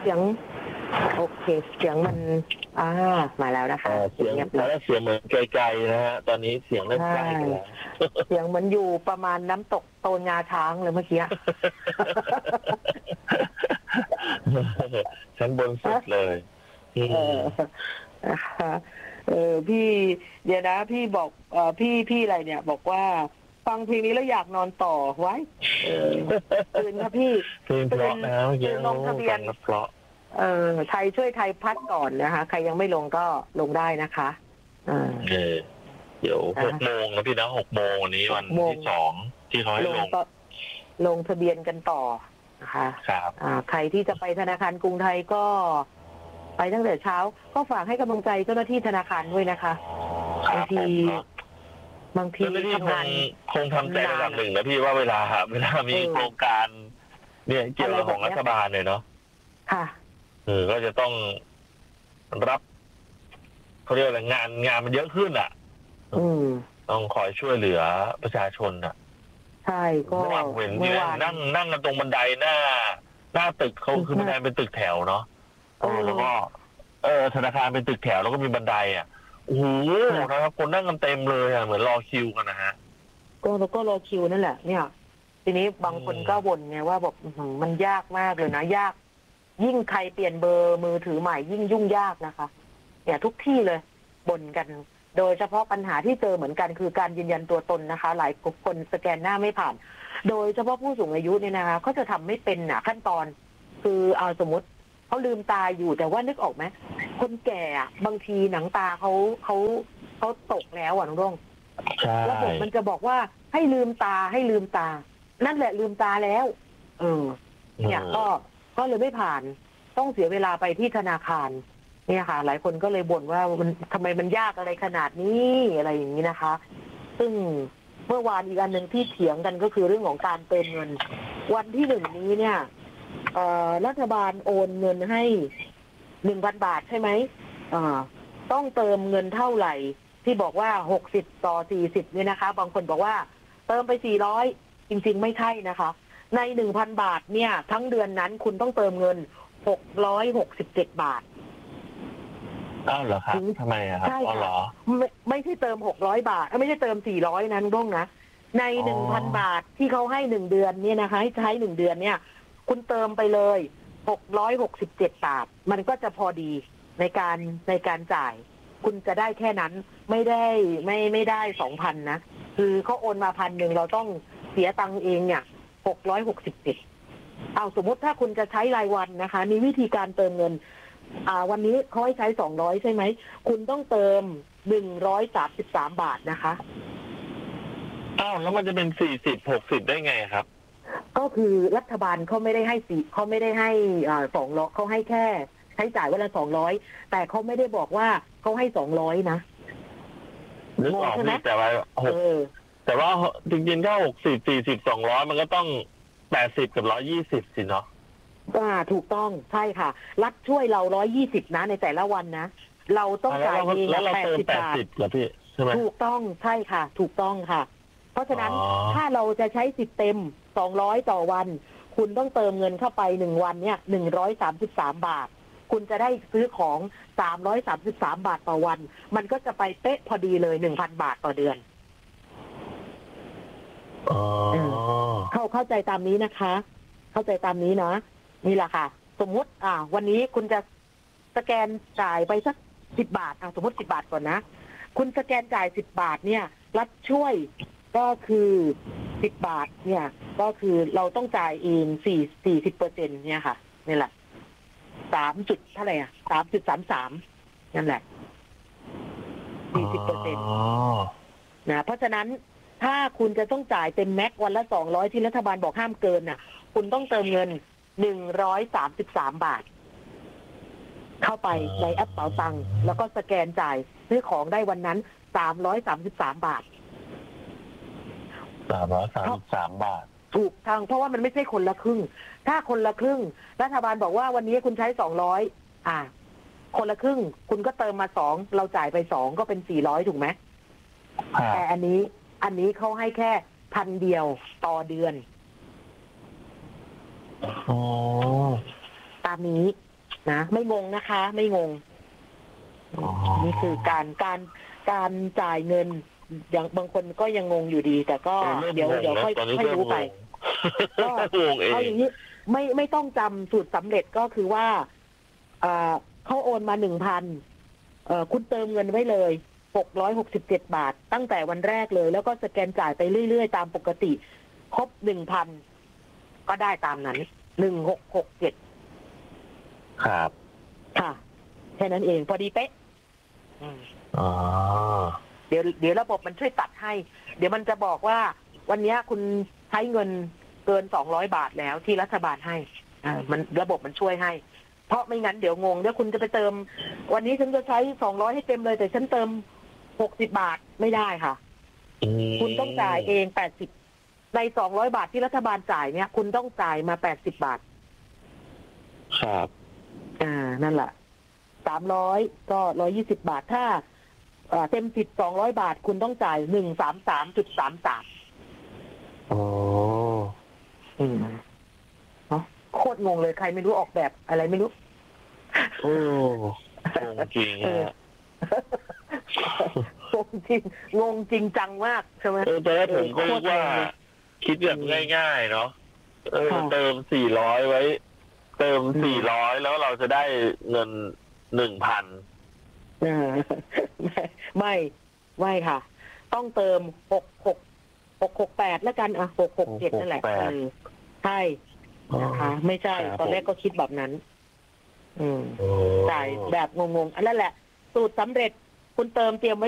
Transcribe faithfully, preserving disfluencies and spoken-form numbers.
สียงโอเคเสียงมันอ่ามาแล้วนะคะเสียงแล้วเสียงเหมือนไกลๆนะฮะตอนนี้เสียงเริ่มใกล้แล้วเสียงเหมือนอยู่ประมาณน้ำตกโตนงาช้างเลยเมื่อกี้ชั้นบนสุดเลยเออเออพี่เดี๋ยวนะพี่บอกเออพี่พี่อะไรเนี่ยบอกว่าฟังเพลงนี้แล้วอยากนอนต่อไว้เออตื่นค่ะพี่เพลงเพราะนะเมื่อกี้ลงทะเบียนเพราะเออไทยช่วยไทยพัดก่อนนะคะใครยังไม่ลงก็ลงได้นะคะเออเดี๋ยวหกโมงนะพี่นะหกโมงวันนี้วันที่สองที่เขาให้ลงลงทะเบียนกันต่อนะคะครับอ่าใครที่จะไปธนาคารกรุงไทยก็ไปตั้งแต่เช้าก็ฝากให้กำลังใจเจ้าหน้าที่ธนาคารด้วยนะคะบางทีบางทีทำงานคงทำใจระดับหนึ่งนะพี่ว่าเวลาเวลามีโครงการเนี่ยเกี่ยวกับของรัฐบาลเลยเนาะค่ะเออก็จะต้องรับเขาเรียกอะไรงานงานมันเยอะขึ้นอ่ะอืมต้องคอยช่วยเหลือประชาชนอ่ะใช่ก็เห็นที่นั่งนั่งกันตรงบันไดหน้าหน้าตึกเขาคือบันไดเป็นตึกแถวเนาะแล้วก็เออธนาคารเป็นตึกแถวแล้วก็มีบันไดอ่ะโอ้โหนะครับคนนั่งกันเต็มเลยอ่ะเหมือนรอคิวกันนะฮะก็แล้วก็รอคิวนั่นแหละเนี่ยทีนี้บางคนก็บ่นไงว่าบอกมันยากมากเลยนะยากยิ่งใครเปลี่ยนเบอร์มือถือใหม่ยิ่งยุ่งยากนะคะเนี่ยทุกที่เลยบ่นกันโดยเฉพาะปัญหาที่เจอเหมือนกันคือการยืนยันตัวตนนะคะหลายคนสแกนหน้าไม่ผ่านโดยเฉพาะผู้สูงอายุเนี่ยนะคะเขาจะทำไม่เป็นน่ะขั้นตอนคือเอาสมมติเขาลืมตาอยู่แต่ว่านึกออกไหมคนแก่อ่ะบางทีหนังตาเขาเขาเขาตกแล้วอ่ะน้องร่งแล้วเด็กมันจะบอกว่าให้ลืมตาให้ลืมตานั่นแหละลืมตาแล้วเออเนี่ยก็ก็เลยไม่ผ่านต้องเสียเวลาไปที่ธนาคารเนี่ยค่ะหลายคนก็เลยบ่นว่ามันทำไมมันยากอะไรขนาดนี้อะไรอย่างนี้นะคะซึ่งเมื่อวานอีกอันหนึ่งที่เถียงกันก็คือเรื่องของการเติมเงินวันที่หนึ่งนี้เนี่ยรัฐบาลโอนเงินให้หนึ่งพันบาทใช่ไหมต้องเติมเงินเท่าไหร่ที่บอกว่าหกสิบต่อสี่สิบเนี่ยนะคะบางคนบอกว่าเติมไปสี่ร้อยจริงๆไม่ใช่นะคะในหนึ่งพันบาทเนี่ยทั้งเดือนนั้นคุณต้องเติมเงินหกร้อยหกสิบเจ็ดบาทอ้าวเหรอครับทำไมอะครับอ๋อเหรอไม่ไม่ใช่เติมหกร้อยบาทไม่ใช่เติมสี่ร้อยนั้นร่งนะในหนึ่งพันบาทที่เขาให้หนึ่งเดือนเนี่ยนะคะให้ใช้หนึ่งเดือนเนี่ยคุณเติมไปเลยหกร้อยหกสิบเจ็ดบาทมันก็จะพอดีในการในการจ่ายคุณจะได้แค่นั้นไม่ได้ไม่ไม่ได้สองพันนะคือเขาโอนมาพันหนึ่งเราต้องเสียตังค์เองเนี่ยหกร้อยหกสิบเจ็ดเอาสมมติถ้าคุณจะใช้รายวันนะคะมีวิธีการเติมเงินอ่าวันนี้เขาให้ใช้สองร้อยใช่ไหมคุณต้องเติมหนึ่งร้อยสามสิบสามบาทนะคะอ้าวแล้วมันจะเป็นสี่สิบหกสิบได้ไงครับก็คือรัฐบาลเขาไม่ได้ให้สี่เขาไม่ได้ให้อ่าสองร้อยเขาให้แค่ใช้จ่ายวันละสองร้อยแต่เขาไม่ได้บอกว่าเขาให้สองร้อยนะนึกออกไหมแต่ว่าหกแต่ว่าจริงๆถ้าหกสิบสี่สิบสองร้อยมันก็ต้องแปดสิบกับร้อยยี่สิบสิเนาะอ่าถูกต้องใช่ค่ะรัฐช่วยเราร้อยยี่สิบนะในแต่ละวันนะเราต้องจ่ายเองแปดสิบบาทเหรอพี่ใช่ไหมถูกต้องใช่ค่ะถูกต้องค่ะเพราะฉะนั้นถ้าเราจะใช้สิทธิ์เต็มสองร้อยต่อวันคุณต้องเติมเงินเข้าไปหนึ่งวันเนี่ยหนึ่งร้อยสามสิบสามบาทคุณจะได้ซื้อของสามร้อยสามสิบสามบาทต่อวันมันก็จะไปเป๊ะพอดีเลยหนึ่งพันบาทต่อเดือนเข้าเข้าใจตามนี้นะคะเข้าใจตามนี้นะนี่แหละค่ะสมมุติอ่าวันนี้คุณจะสแกนจ่ายไปสักสิบบาทอ่าสมมติสิบบาทก่อนนะคุณสแกนจ่ายสิบบาทเนี่ยรัฐช่วยก็คือสิบบาทเนี่ยก็คือเราต้องจ่ายเองสี่สี่สิบเปอร์เซ็นต์เนี่ยค่ะนี่แหละสามจุดเท่าไหร่อ่ะสามจุดสามสามนั่นแหละสี่สิบเปอร์เซ็นต์นะเพราะฉะนั้นถ้าคุณจะต้องจ่ายเต็มแม็กวันละสองร้อยที่รัฐบาลบอกห้ามเกินน่ะคุณต้องเติมเงินหนึ่งร้อยสามสิบสามบาทเข้าไปในแอปเป๋าตังค์แล้วก็สแกนจ่ายซื้อของได้วันนั้นสามร้อยสามสิบสามบาทสามร้อยสามสิบสามบาทถูกทางเพราะว่ามันไม่ใช่คนละครึ่งถ้าคนละครึ่งรัฐบาลบอกว่าวันนี้คุณใช้สองร้อยอ่าคนละครึ่งคุณก็เติมมาสองเราจ่ายไปสองก็เป็นสี่ร้อยถูกไหมแต่อันนี้อันนี้เขาให้แค่พันเดียวต่อเดือนอ๋อตามนี้นะไม่งงนะคะ ไม่งงอ๋อนี่คือการการการจ่ายเงิน อย่างบางคนก็ยังงงอยู่ดี แต่ก็เออริ่มเดี๋ยวงงเดี๋ยวนะค่อยตอนนี้ค่อยรู้ไปเริ่มก็งงเอเอางอย่างนี้ไม่ไม่ต้องจำสูตรสำเร็จก็คือว่าเอ่อเขาโอนมาหนึ่งพันเอ่อคุณเติมเงินไว้เลยหกร้อยหกสิบเจ็ดบาท ตั้งแต่วันแรกเลย แล้วก็สแกนจ่ายไปเรื่อยๆ ตามปกติ ครบหนึ่งพันก็ได้ตามนั้นหนึ่งหกหกเจ็ดครับค่ะแค่นั้นเองพอดีเป๊ะอืมอ๋อเดี๋ยวเดี๋ยวระบบมันช่วยตัดให้ เดี๋ยวมันจะบอกว่า วันนี้คุณใช้เงินเกินสองร้อยบาทแล้วที่รัฐบาลให้อ่ามันระบบมันช่วยให้ เพราะไม่งั้นเดี๋ยวงงเดี๋ยวคุณจะไปเติม วันนี้ฉันจะใช้สองร้อยให้เต็มเลยแต่ฉันเติมหกสิบบาทไม่ได้ค่ะอืมคุณต้องจ่ายเองแปดสิบในสองร้อยบาทที่รัฐบาลจ่ายเนี่ย คุณต้องจ่ายมาแปดสิบบาทครับอ่านั่นแหละสามร้อยก็ร้อยยี่สิบบาทถ้าเอ่อเต็มสิบสองร้อยบาท คุณต้องจ่ายหนึ่งสามสามจุดสามสามอ๋ออืมเนาะโคตรงงเลยใครไม่รู้ออกแบบอะไรไม่รู้โอ้งงจริงเออฮะงงจริงงงจริงจังมากใช่ไหมเออตอนแรกผมก็นึกว่า คิดแบบง่ายๆเนาะ เออค่ะเติมสี่ร้อยไว้ เติมอืมสี่ร้อยแล้วเราจะได้เงินหนึ่งพันเออไม่ไม่ไม่ค่ะ ต้องเติมหกหกหกหกแปดแล้วกันอ่ะหกหกเจ็ดนั่นแหละหกหกแปดเออใช่นะคะ ไม่ใช่ครับตอนแรกก็คิดแบบนั้น อืมโอ้จ่ายแบบงงๆอันนั้นแหละ สูตรสำเร็จคุณเติมเตรียมไว้